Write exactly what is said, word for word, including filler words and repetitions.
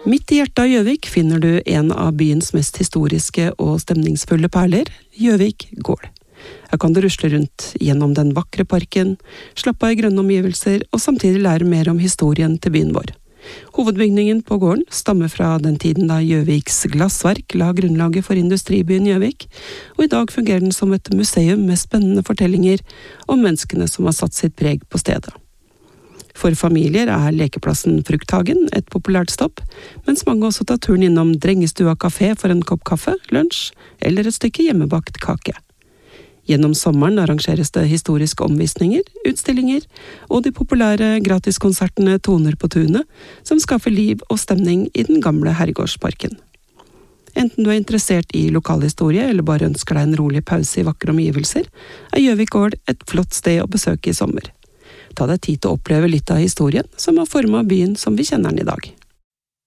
Midt i hjertet av Gjøvik finner du en av byens mest historiske og stemningsfulle perler, Gjøvik gård. Her kan du rusle rundt gjennom den vakre parken, slappe av i grønne omgivelser og samtidig lære mer om historien til byen vår. Hovedbygningen på gården stammer fra den tiden da Gjøviks glassverk la grunnlaget for industribyen Gjøvik, og i dag fungerer den som et museum med spennende fortellinger om menneskene som har satt sitt preg på stedet. For familier er lekeplassen Frukthagen et populært stopp, mens mange også tar turen innom Drengestua kafé for en kopp kaffe, lunsj eller et stykke hjemmebakt kake. Gjennom sommeren arrangeres det historiske omvisninger, utstillinger og de populære gratiskonsertene Toner på tunet, som skaffer liv og stemning i den gamle herregårdsparken. Enten du er interessert i lokalhistorie eller bare ønsker deg en rolig pause i vakre omgivelser, er Gjøvik gård et flott sted å besøke i sommer. Ta deg tid til å oppleve litt av historien som har formet byen som vi kjenner den i dag.